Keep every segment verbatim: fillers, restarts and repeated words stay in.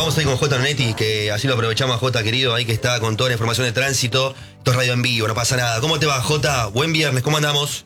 Estamos ahí con J. Nonetti, que así lo aprovechamos a J, querido, ahí que está con toda la información de tránsito. Esto es radio en vivo, no pasa nada. ¿Cómo te va, J? Buen viernes, ¿cómo andamos?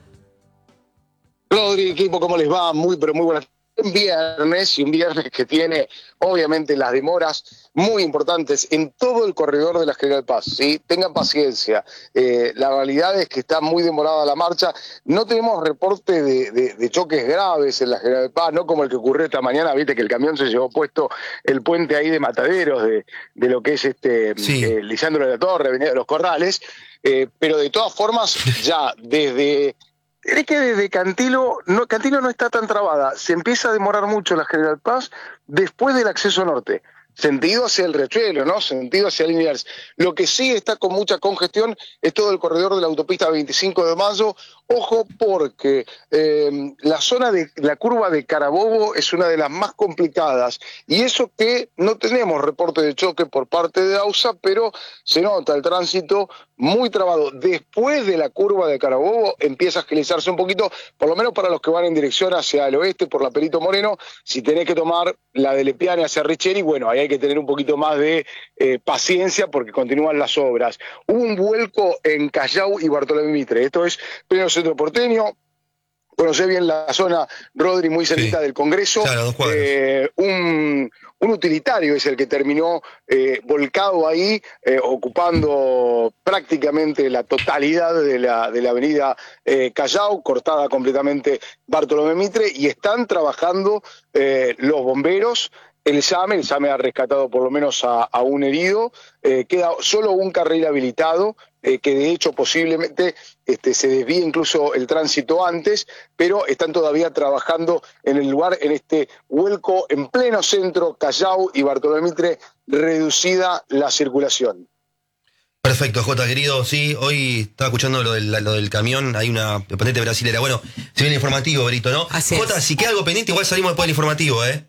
Rodri, equipo, ¿cómo les va? Muy, pero muy buenas. Un viernes, y un viernes que tiene, obviamente, las demoras muy importantes en todo el corredor de la General Paz, ¿sí? Tengan paciencia. Eh, la realidad es que está muy demorada la marcha. No tenemos reporte de, de, de choques graves en la General Paz, no como el que ocurrió esta mañana, viste que el camión se llevó puesto el puente ahí de Mataderos, de, de lo que es este sí. eh, Lisandro de la Torre, Avenida de los Corrales, eh, pero de todas formas, ya desde... Es que desde Cantilo no, Cantilo no está tan trabada, se empieza a demorar mucho la General Paz después del acceso norte, sentido hacia el Riachuelo, ¿no? Sentido hacia Liniers. Lo que sí está con mucha congestión es todo el corredor de la autopista veinticinco de mayo. Ojo porque eh, la zona de la curva de Carabobo es una de las más complicadas, y eso que no tenemos reporte de choque por parte de AUSA, pero se nota el tránsito muy trabado. Después de la curva de Carabobo empieza a agilizarse un poquito, por lo menos para los que van en dirección hacia el oeste por la Perito Moreno. Si tenés que tomar la de Lepiane hacia Richeri, bueno, ahí hay que tener un poquito más de eh, paciencia porque continúan las obras. Hubo un vuelco en Callao y Bartolomé Mitre, esto es pleno centro porteño. Conocé bien la zona, Rodri, muy cerquita sí. del Congreso. Claro, dos cuadras. Eh, un, un utilitario es el que terminó eh, volcado ahí, eh, ocupando prácticamente la totalidad de la, de la avenida eh, Callao, cortada completamente Bartolomé Mitre, y están trabajando eh, los bomberos. El SAME, el SAME ha rescatado por lo menos a, a un herido, eh, queda solo un carril habilitado, eh, que de hecho posiblemente este, se desvíe incluso el tránsito antes, pero están todavía trabajando en el lugar, en este vuelco en pleno centro, Callao y Bartolomé Mitre, reducida la circulación. Perfecto, Jota, querido, sí, hoy estaba escuchando lo del, lo del camión, hay una pendiente brasilera. Bueno, se viene informativo, Berito, ¿no? Jota, si queda algo pendiente, igual salimos después del informativo, ¿eh?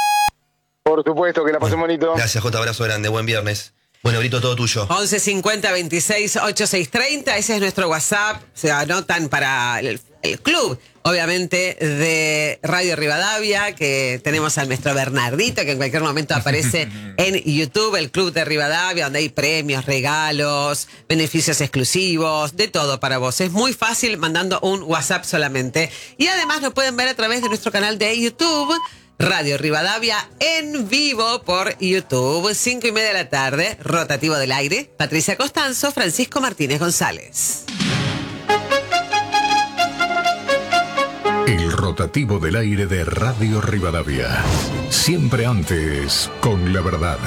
Por supuesto, que la pasemos bonito. Gracias, Jota, abrazo grande, buen viernes. Bueno, Brito, todo tuyo. once cincuenta veintiséis ochenta y seis treinta, ese es nuestro WhatsApp. Se anotan para el, el club, obviamente, de Radio Rivadavia, que tenemos al maestro Bernardito, que en cualquier momento aparece en YouTube, el Club de Rivadavia, donde hay premios, regalos, beneficios exclusivos, de todo para vos. Es muy fácil mandando un WhatsApp solamente. Y además lo pueden ver a través de nuestro canal de YouTube, Radio Rivadavia en vivo por YouTube, cinco y media de la tarde, rotativo del aire, Patricia Costanzo, Francisco Martínez González. El rotativo del aire de Radio Rivadavia, siempre antes con la verdad.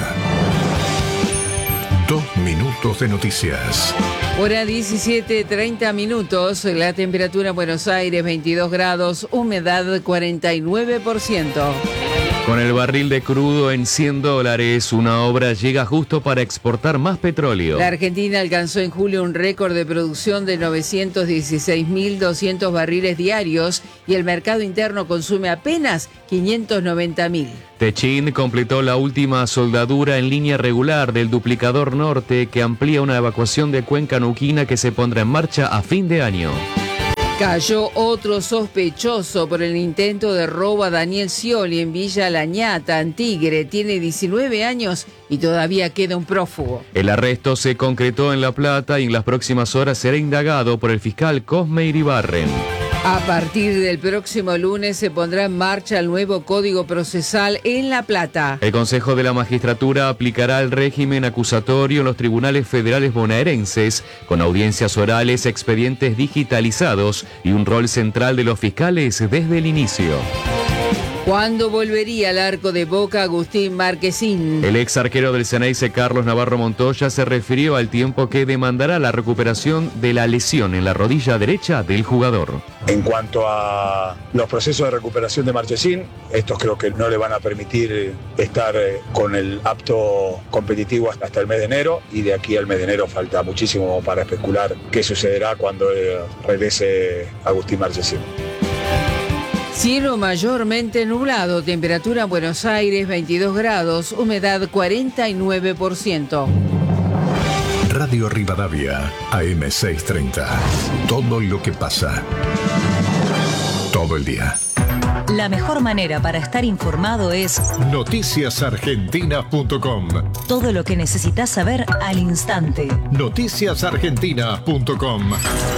Dos minutos de noticias. Hora diecisiete, treinta minutos, la temperatura en Buenos Aires veintidós grados, humedad cuarenta y nueve por ciento. Con el barril de crudo en cien dólares, una obra llega justo para exportar más petróleo. La Argentina alcanzó en julio un récord de producción de novecientos dieciséis mil doscientos barriles diarios y el mercado interno consume apenas quinientos noventa mil. Techín completó la última soldadura en línea regular del duplicador norte, que amplía una evacuación de Cuenca Neuquina que se pondrá en marcha a fin de año. Cayó otro sospechoso por el intento de robo a Daniel Scioli en Villa La Ñata, en Tigre. Tiene diecinueve años y todavía queda un prófugo. El arresto se concretó en La Plata y en las próximas horas será indagado por el fiscal Cosme Iribarren. A partir del próximo lunes se pondrá en marcha el nuevo Código Procesal en La Plata. El Consejo de la Magistratura aplicará el régimen acusatorio en los tribunales federales bonaerenses, con audiencias orales, expedientes digitalizados y un rol central de los fiscales desde el inicio. ¿Cuándo volvería al arco de Boca Agustín Marquesín? El ex arquero del Ceneice, Carlos Navarro Montoya, se refirió al tiempo que demandará la recuperación de la lesión en la rodilla derecha del jugador. En cuanto a los procesos de recuperación de Marchesín, estos creo que no le van a permitir estar con el apto competitivo hasta el mes de enero, y de aquí al mes de enero falta muchísimo para especular qué sucederá cuando regrese Agustín Marchesín. Cielo mayormente nublado, temperatura en Buenos Aires veintidós grados, humedad cuarenta y nueve por ciento. Radio Rivadavia, A M seiscientos treinta. Todo lo que pasa. Todo el día. La mejor manera para estar informado es noticias argentinas punto com. Todo lo que necesitas saber al instante. noticias argentinas punto com.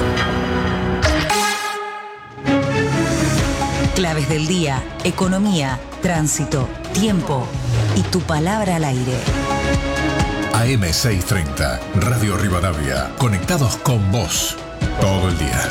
Claves del día, economía, tránsito, tiempo y tu palabra al aire. A M seiscientos treinta, Radio Rivadavia. Conectados con vos todo el día.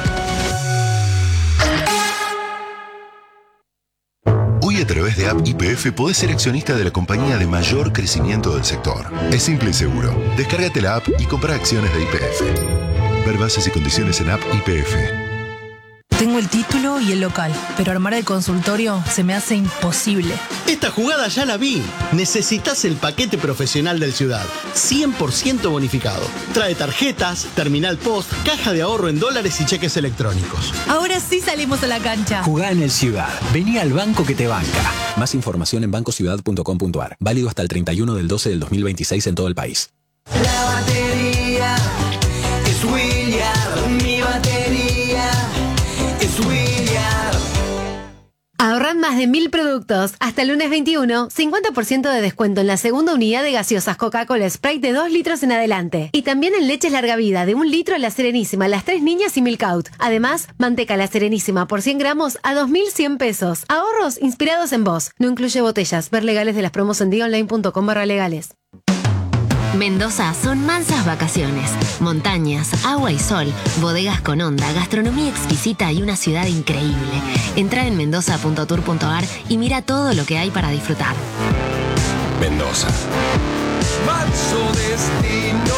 Hoy a través de App Y P F podés ser accionista de la compañía de mayor crecimiento del sector. Es simple y seguro. Descárgate la app y compra acciones de Y P F. Ver bases y condiciones en App Y P F. Tengo el título y el local, pero armar el consultorio se me hace imposible. Esta jugada ya la vi. Necesitas el paquete profesional del Ciudad. cien por ciento bonificado. Trae tarjetas, terminal post, caja de ahorro en dólares y cheques electrónicos. Ahora sí salimos a la cancha. Jugá en el Ciudad. Vení al banco que te banca. Más información en banco ciudad punto com punto a r. Válido hasta el treinta y uno del doce del dos mil veintiséis en todo el país. La batería es William. Mi batería es William. Ahorran más de mil productos. Hasta el lunes veintiuno, cincuenta por ciento de descuento en la segunda unidad de gaseosas Coca-Cola Sprite de dos litros en adelante. Y también en leches larga vida de un litro La Serenísima, Las Tres Niñas y Milk Out. Además, manteca La Serenísima por cien gramos a dos mil cien pesos. Ahorros inspirados en vos. No incluye botellas. Ver legales de las promos en día online punto com barra legales. Mendoza son mansas vacaciones, montañas, agua y sol, bodegas con onda, gastronomía exquisita y una ciudad increíble. Entra en mendoza punto tour punto a r y mira todo lo que hay para disfrutar. Mendoza. Manso destino.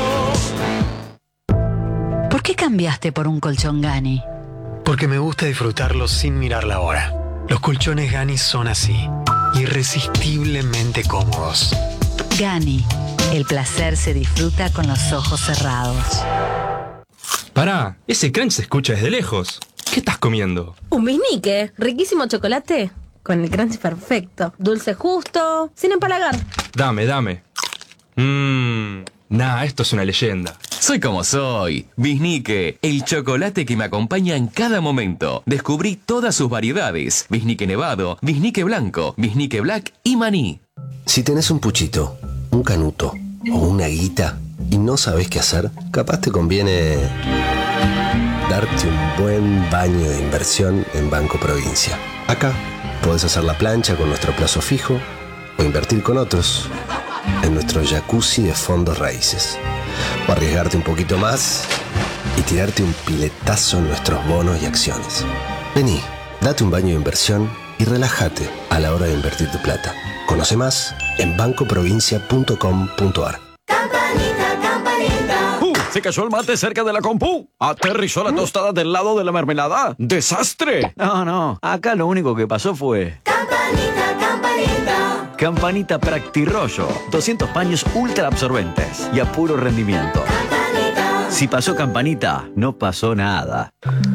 ¿Por qué cambiaste por un colchón Gani? Porque me gusta disfrutarlos sin mirar la hora. Los colchones Gani son así, irresistiblemente cómodos. Gani. El placer se disfruta con los ojos cerrados. Pará, ese crunch se escucha desde lejos. ¿Qué estás comiendo? Un bisnique, riquísimo chocolate, con el crunch perfecto, dulce justo, sin empalagar. Dame, dame. Mmm, nah, esto es una leyenda. Soy como soy, Bisnique, el chocolate que me acompaña en cada momento. Descubrí todas sus variedades, Bisnique nevado, Bisnique blanco, Bisnique black y maní. Si tenés un puchito, un canuto o una guita y no sabés qué hacer, capaz te conviene darte un buen baño de inversión en Banco Provincia. Acá podés hacer la plancha con nuestro plazo fijo o invertir con otros en nuestro jacuzzi de fondos raíces. O arriesgarte un poquito más y tirarte un piletazo en nuestros bonos y acciones. Vení, date un baño de inversión y relájate a la hora de invertir tu plata. Conoce más en banco provincia punto com punto a r. Campanita, campanita. ¡Uh! Se cayó el mate cerca de la compu. Aterrizó la tostada del lado de la mermelada. ¡Desastre! No, no. Acá lo único que pasó fue... Campanita, campanita. Campanita Practirollo. doscientos paños ultra absorbentes y a puro rendimiento. Campanita. Si pasó Campanita, no pasó nada.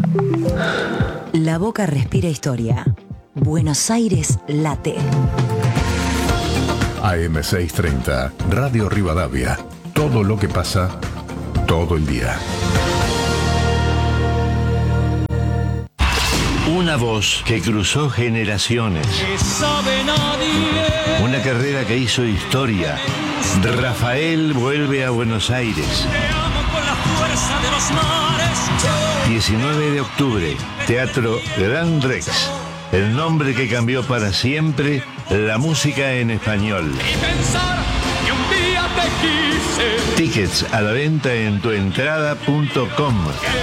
La Boca respira historia. Buenos Aires late. A M seiscientos treinta, Radio Rivadavia. Todo lo que pasa, todo el día. Una voz que cruzó generaciones. Una carrera que hizo historia. Rafael vuelve a Buenos Aires. diecinueve de octubre, Teatro Gran Rex. El nombre que cambió para siempre la música en español. Tickets a la venta en tuentrada punto com.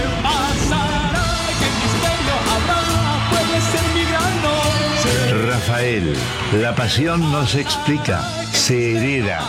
Rafael, la pasión no se explica, se hereda.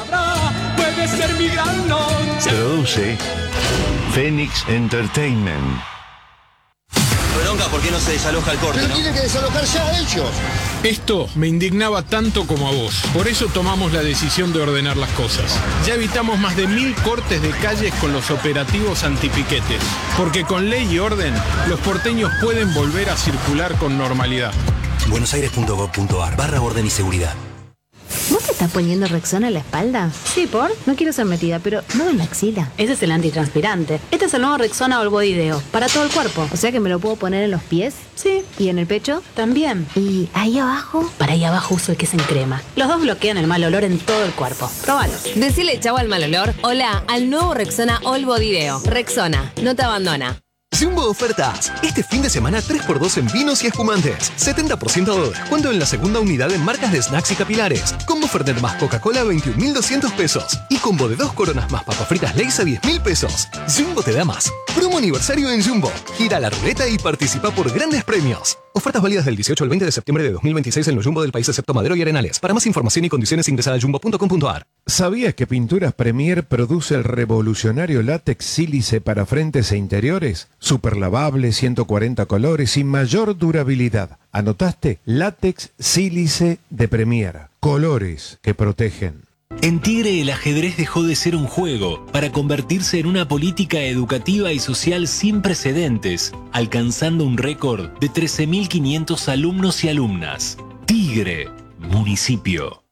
Produce Phoenix Entertainment. Bronca, ¿por qué no se desaloja el corte? Pero ¿no? tienen que desalojar ya ellos. Esto me indignaba tanto como a vos. Por eso tomamos la decisión de ordenar las cosas. Ya evitamos más de mil cortes de calles con los operativos antipiquetes. Porque con ley y orden, los porteños pueden volver a circular con normalidad. buenosaires punto gov punto a r barra orden y seguridad. ¿Vos estás poniendo Rexona en la espalda? Sí, ¿por? No quiero ser metida, pero no en la axila. Ese es el antitranspirante. Este es el nuevo Rexona All Body Deo, para todo el cuerpo. O sea que me lo puedo poner en los pies. Sí. ¿Y en el pecho? También. ¿Y ahí abajo? Para ahí abajo uso el que es en crema. Los dos bloquean el mal olor en todo el cuerpo. Próbalo. Decile chau al mal olor. Hola al nuevo Rexona All Body Deo. Rexona, no te abandona. Jumbo Ofertas. Este fin de semana tres por dos en vinos y espumantes. setenta por ciento de descuento en la segunda unidad en marcas de snacks y capilares. Combo Fernet más Coca-Cola a veintiún mil doscientos pesos. Y combo de dos coronas más papas fritas Lay's a diez mil pesos. Jumbo te da más. Promo aniversario en Jumbo. Gira la ruleta y participa por grandes premios. Ofertas válidas del dieciocho al veinte de septiembre de dos mil veintiséis en los Jumbo del país excepto Madero y Arenales. Para más información y condiciones ingresa a jumbo punto com punto a r. ¿Sabías que Pinturas Premier produce el revolucionario látex sílice para frentes e interiores? Super lavable, ciento cuarenta colores y mayor durabilidad. ¿Anotaste? Látex sílice de Premier. Colores que protegen. En Tigre el ajedrez dejó de ser un juego para convertirse en una política educativa y social sin precedentes, alcanzando un récord de trece mil quinientos alumnos y alumnas. Tigre, municipio.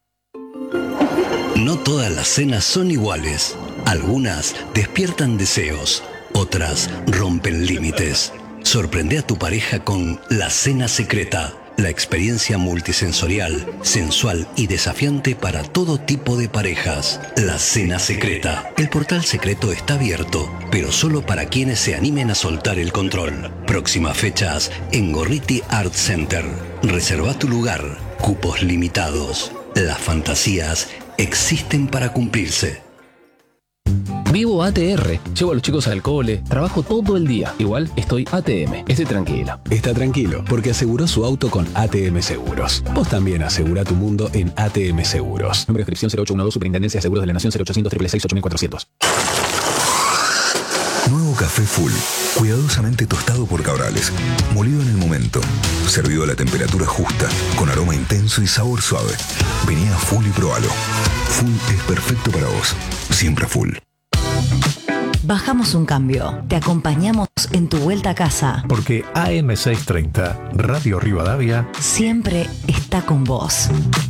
No todas las cenas son iguales. Algunas despiertan deseos, otras rompen límites. Sorprende a tu pareja con La Cena Secreta. La experiencia multisensorial, sensual y desafiante para todo tipo de parejas. La Cena Secreta. El portal secreto está abierto, pero solo para quienes se animen a soltar el control. Próximas fechas en Gorriti Art Center. Reserva tu lugar. Cupos limitados. Las fantasías existen para cumplirse. Vivo A T R, llevo a los chicos al cole, trabajo todo el día. Igual estoy A T M, estoy tranquilo. Está tranquilo, porque aseguró su auto con A T M Seguros. Vos también asegura tu mundo en A T M Seguros. Número de inscripción cero ocho uno dos, Superintendencia de Seguros de la Nación cero ochocientos, seis seis seis, ocho cuatrocientos. Nuevo café Full, cuidadosamente tostado por Cabrales, molido en el momento, servido a la temperatura justa, con aroma intenso y sabor suave. Vení a Full y probalo. Full es perfecto para vos, siempre Full. Bajamos un cambio. Te acompañamos en tu vuelta a casa. Porque A M seiscientos treinta, Radio Rivadavia, siempre está con vos.